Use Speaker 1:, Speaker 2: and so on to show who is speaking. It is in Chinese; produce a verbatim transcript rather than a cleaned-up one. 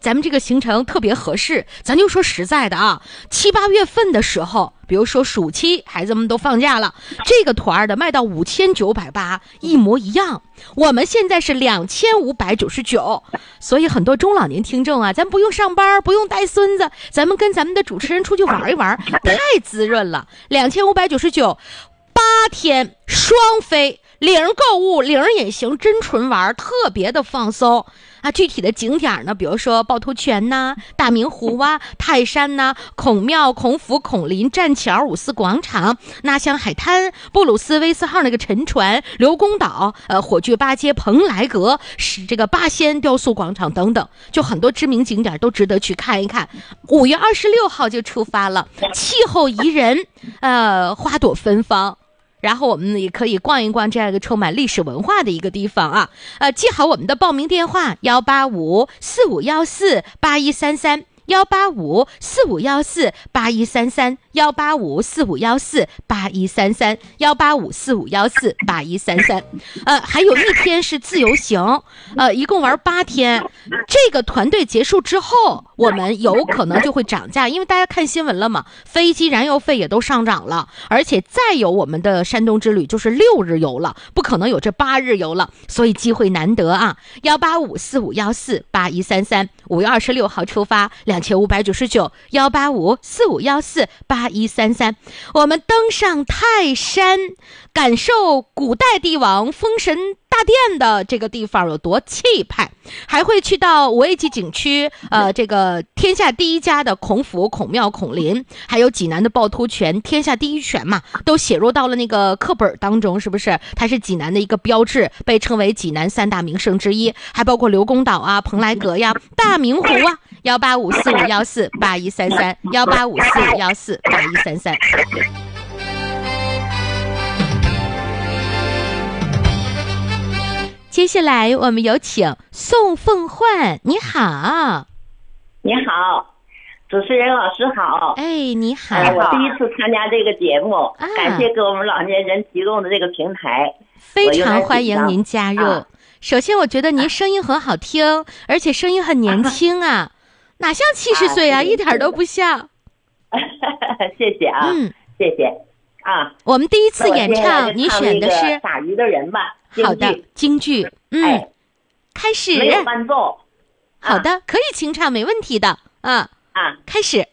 Speaker 1: 咱们这个行程特别合适。咱就说实在的啊，七八月份的时候，比如说暑期，孩子们都放假了，这个团的卖到五千九百八，一模一样。我们现在是两千五百九十九，所以很多中老年听众啊，咱不用上班，不用带孙子，咱们跟咱们的主持人出去玩一玩，太滋润了。两千五百九十九，八天双飞。零购物零也行，真纯玩，特别的放松啊！具体的景点呢，比如说趵突泉呐、大明湖啊、泰山呐、孔庙、孔府、孔林、栈桥、五四广场、纳香海滩、布鲁斯威斯号那个沉船、刘公岛、呃火炬八街、蓬莱阁、是这个八仙雕塑广场等等，就很多知名景点都值得去看一看。五月二十六号就出发了，气候宜人，呃，花朵芬芳。然后我们也可以逛一逛这样一个充满历史文化的一个地方啊，呃，记好我们的报名电话：幺八五四五幺四八一三三，幺八五四五幺四八一三三，幺八五四五幺四八一三三，幺八五四五幺四八一三三。呃，还有一天是自由行，呃，一共玩八天。这个团队结束之后，我们有可能就会涨价，因为大家看新闻了嘛，飞机燃油费也都上涨了，而且再有我们的山东之旅就是六日游了，不可能有这八日游了，所以机会难得啊！幺八五四五幺四八一三三，五月二十六号出发，两千五百九十九，幺八五四五幺四八一三三，我们登上泰山，感受古代帝王封神大殿的这个地方有多气派，还会去到五 A 级景区，呃，这个天下第一家的孔府、孔庙、孔林，还有济南的趵突泉，天下第一泉嘛，都写入到了那个课本当中，是不是？它是济南的一个标志，被称为济南三大名胜之一，还包括刘公岛啊、蓬莱阁呀、大明湖啊。幺八五四五幺四八一三三，幺八五四五幺四八一三三。接下来我们有请宋凤焕，你好。
Speaker 2: 你好，主持人老师好。
Speaker 1: 哎，你好。
Speaker 2: 哎，我第一次参加这个节目，啊、感谢给我们老年人提供的这个平台，
Speaker 1: 非常欢迎您加入。啊、首先，我觉得您声音很好听，啊、而且声音很年轻啊，哪像七十岁啊，啊一点都不像。
Speaker 2: 谢谢啊，嗯，谢谢啊。
Speaker 1: 我们第一次演唱，你选的是
Speaker 2: 打鱼的人吧？
Speaker 1: 好的，京剧。嗯，哎、开始。
Speaker 2: 没有伴奏。
Speaker 1: 好的，可以清唱，没问题的。啊
Speaker 2: 啊，
Speaker 1: 开始。